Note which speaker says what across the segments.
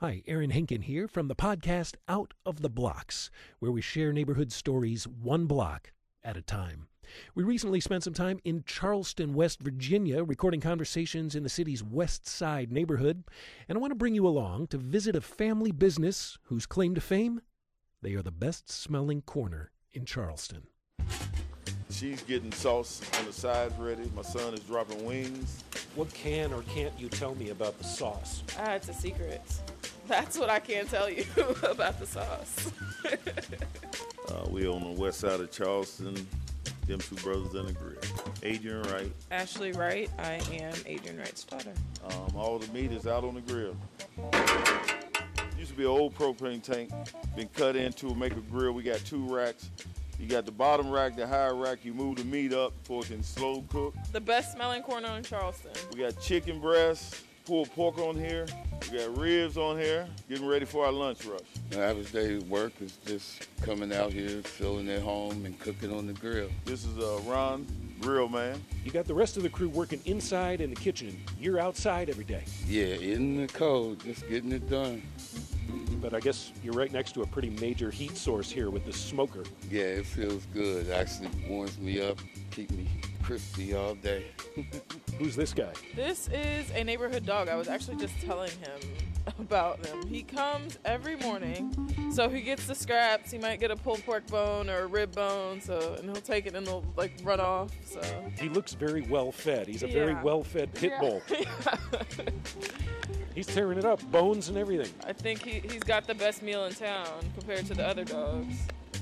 Speaker 1: Hi, Aaron Hinken here from the podcast Out of the Blocks, where we share neighborhood stories one block at a time. We recently spent some time in Charleston, West Virginia, recording conversations in the city's West Side neighborhood, and I want to bring you along to visit a family business whose claim to fame, they are the best-smelling corner in Charleston.
Speaker 2: She's getting sauce on the sides ready. My son is dropping wings.
Speaker 1: What can or can't you tell me about the sauce?
Speaker 3: It's a secret. That's what I can't tell you about the sauce.
Speaker 2: We're on the west side of Charleston. Them two brothers in the grill. Adrian Wright.
Speaker 3: Ashley Wright. I am Adrian Wright's daughter.
Speaker 2: All the meat is out on the grill. Used to be an old propane tank. Been cut into to make a grill. We got two racks. You got the bottom rack, the higher rack. You move the meat up for it can slow cook.
Speaker 3: The best smelling corner in Charleston.
Speaker 2: We got chicken breasts, pulled pork on here. We got ribs on here. Getting ready for our lunch rush.
Speaker 4: The average day of work is just coming out here, filling their home, and cooking on the grill.
Speaker 2: This is Ron, grill man.
Speaker 1: You got the rest of the crew working inside in the kitchen. You're outside every day.
Speaker 4: Yeah, in the cold, just getting it done.
Speaker 1: But I guess you're right next to a pretty major heat source here with the smoker.
Speaker 4: Yeah, it feels good. Actually warms me up, keep me crispy all day.
Speaker 1: Who's this guy?
Speaker 3: This is a neighborhood dog. I was actually just telling him about him. He comes every morning, so he gets the scraps. He might get a pulled pork bone or a rib bone, and he'll take it and he'll run off. So
Speaker 1: he looks very well fed. He's a very well fed pit bull.
Speaker 3: Yeah.
Speaker 1: He's tearing it up, bones and everything.
Speaker 3: I think he's got the best meal in town compared to the other dogs.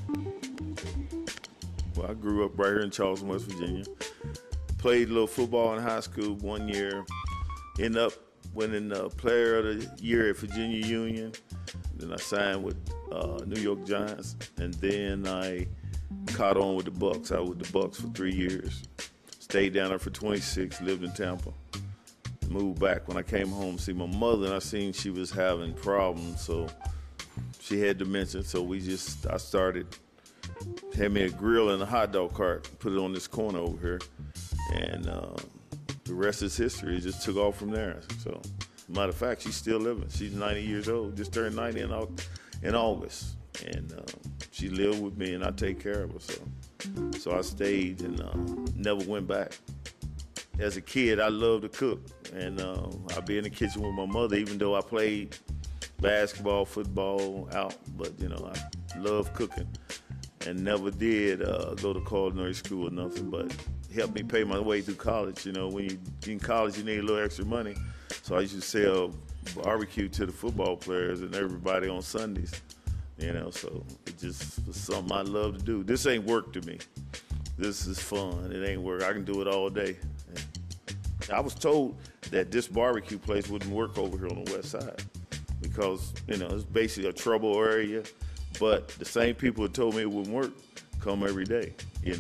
Speaker 2: Well, I grew up right here in Charleston, West Virginia. Played a little football in high school 1 year. Ended up winning Player of the Year at Virginia Union. Then I signed with New York Giants. And then I caught on with the Bucks. I was with the Bucks for 3 years. Stayed down there for 26, lived in Tampa. Moved back when I came home to see my mother, and I seen she was having problems, so she had dementia. So I had me a grill and a hot dog cart, put it on this corner over here, and the rest is history. It just took off from there. So, matter of fact, she's still living. She's 90 years old, just turned 90 in August, and she lived with me, and I take care of her. So I stayed and never went back. As a kid, I loved to cook, and I'd be in the kitchen with my mother, even though I played basketball, football out, but, I love cooking and never did go to culinary school or nothing, but helped me pay my way through college. When you're in college, you need a little extra money, so I used to sell barbecue to the football players and everybody on Sundays, so it just was something I love to do. This ain't work to me. This is fun. It ain't work. I can do it all day. I was told that this barbecue place wouldn't work over here on the west side because, it's basically a trouble area. But the same people who told me it wouldn't work come every day,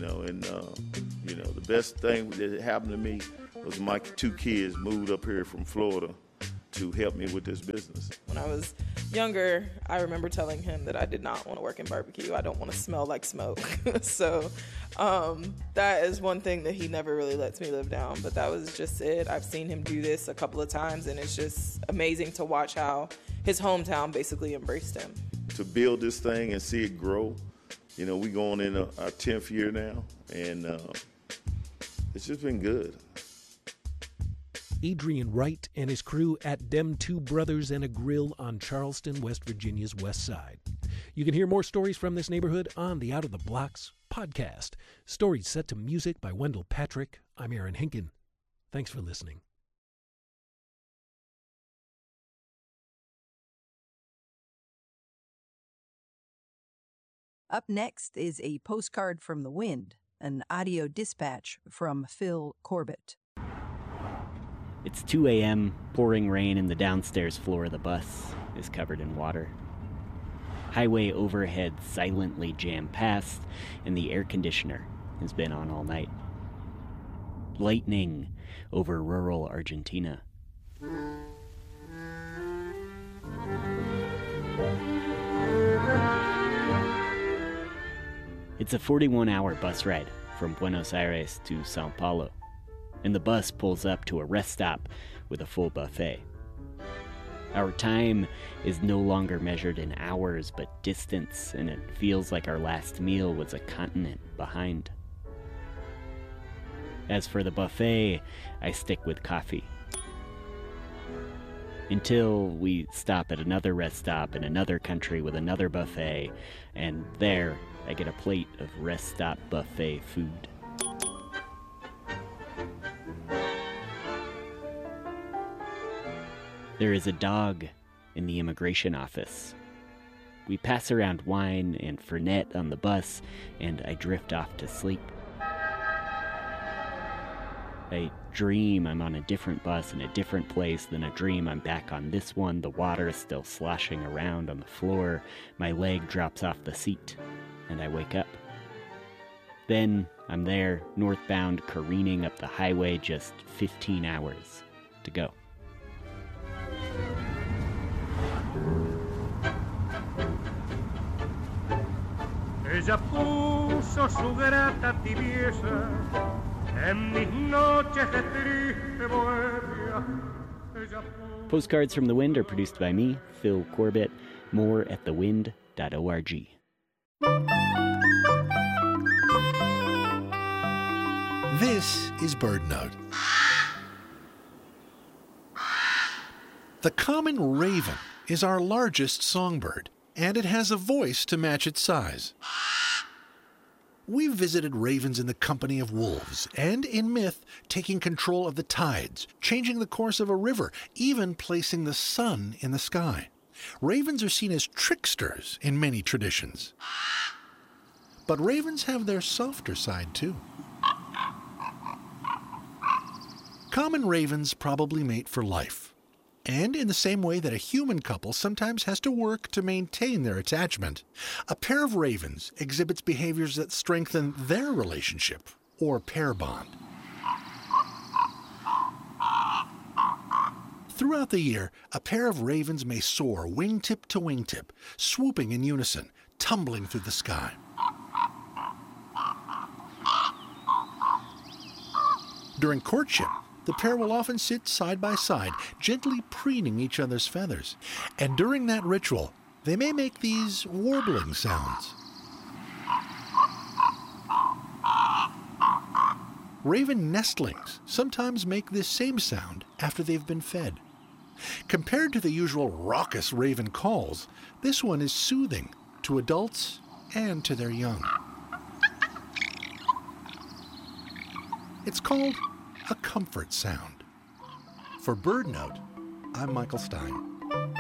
Speaker 2: the best thing that happened to me was my two kids moved up here from Florida to help me with this business.
Speaker 3: When I was younger, I remember telling him that I did not want to work in barbecue. I don't want to smell like smoke. So that is one thing that he never really lets me live down, but that was just it. I've seen him do this a couple of times, and it's just amazing to watch how his hometown basically embraced him.
Speaker 2: To build this thing and see it grow, we going in our 10th year now, and it's just been good.
Speaker 1: Adrian Wright and his crew at Dem Two Brothers and a Grill on Charleston, West Virginia's west side. You can hear more stories from this neighborhood on the Out of the Blocks podcast. Stories set to music by Wendell Patrick. I'm Aaron Hinken. Thanks for listening.
Speaker 5: Up next is a postcard from the wind, an audio dispatch from Phil Corbett.
Speaker 6: It's 2 a.m., pouring rain, and the downstairs floor of the bus is covered in water. Highway overhead silently jammed past, and the air conditioner has been on all night. Lightning over rural Argentina. It's a 41-hour bus ride from Buenos Aires to Sao Paulo, and the bus pulls up to a rest stop with a full buffet. Our time is no longer measured in hours but distance, and it feels like our last meal was a continent behind. As for the buffet, I stick with coffee. Until we stop at another rest stop in another country with another buffet, and there I get a plate of rest stop buffet food. There is a dog in the immigration office. We pass around wine and Fernet on the bus, and I drift off to sleep. I dream I'm on a different bus in a different place, then I dream I'm back on this one. The water is still sloshing around on the floor. My leg drops off the seat, and I wake up. Then I'm there, northbound, careening up the highway, just 15 hours to go.
Speaker 7: Ella puso su grata tibieza en mis noches de triste bohemia.
Speaker 6: Postcards from the Wind are produced by me, Phil Corbett. More at thewind.org.
Speaker 8: This is BirdNote. The common raven is our largest songbird, and it has a voice to match its size. We've visited ravens in the company of wolves, and in myth, taking control of the tides, changing the course of a river, even placing the sun in the sky. Ravens are seen as tricksters in many traditions. But ravens have their softer side, too. Common ravens probably mate for life. And in the same way that a human couple sometimes has to work to maintain their attachment, a pair of ravens exhibits behaviors that strengthen their relationship or pair bond. Throughout the year, a pair of ravens may soar wingtip to wingtip, swooping in unison, tumbling through the sky. During courtship, the pair will often sit side by side, gently preening each other's feathers. And during that ritual, they may make these warbling sounds. Raven nestlings sometimes make this same sound after they've been fed. Compared to the usual raucous raven calls, this one is soothing to adults and to their young. It's called a comfort sound. For BirdNote, I'm Michael Stein.